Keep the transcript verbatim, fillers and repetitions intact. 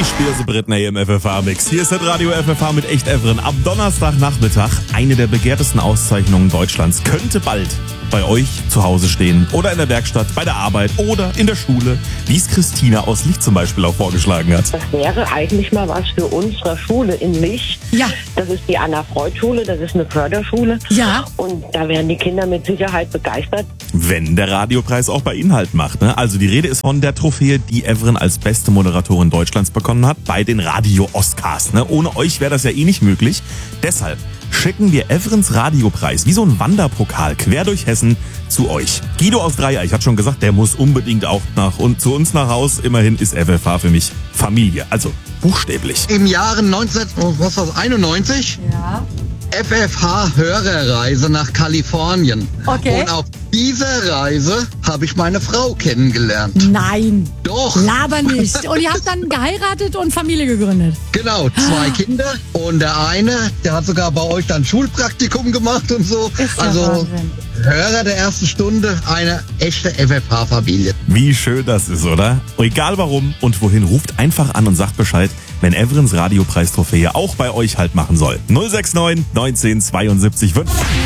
Die Spirse Britney im F F H-Mix. Hier ist das Radio F F H mit Echt Evren. Am Donnerstagnachmittag eine der begehrtesten Auszeichnungen Deutschlands könnte bald bei euch zu Hause stehen oder in der Werkstatt, bei der Arbeit oder in der Schule, wie es Christina aus Licht zum Beispiel auch vorgeschlagen hat. Das wäre eigentlich mal was für unsere Schule in Licht. Ja. Das ist die Anna-Freud-Schule, das ist eine Förderschule. Ja. Und da wären die Kinder mit Sicherheit begeistert. Wenn der Radiopreis auch bei Ihnen halt macht. Ne? Also die Rede ist von der Trophäe, die Evren als beste Moderatorin Deutschlands bekommen hat bei den Radio-Oscars. Ne? Ohne euch wäre das ja eh nicht möglich. Deshalb schicken wir Evrens Radiopreis wie so ein Wanderpokal quer durch Hessen zu euch. Guido aus Dreieich hat schon gesagt, der muss unbedingt auch nach und zu uns nach Haus. Immerhin ist F F H für mich Familie, also buchstäblich. Im Jahre neunzehnhunderteinundneunzig Ja. F F H-Hörerreise nach Kalifornien. Okay. Und auf dieser Reise habe ich meine Frau kennengelernt. Nein. Doch. Laber nicht. Und ihr habt dann geheiratet und Familie gegründet. Genau, zwei Kinder. Und der eine, der hat sogar bei euch dann Schulpraktikum gemacht und so. Ist ja also Wahnsinn. Hörer der ersten Stunde, eine echte F F H-Familie. Wie schön das ist, oder? Egal warum und wohin, ruft einfach an und sagt Bescheid, wenn Evrens Radiopreis-Trophäe auch bei euch halt machen soll. null sechs neun neunzehn zweiundsiebzig fünf.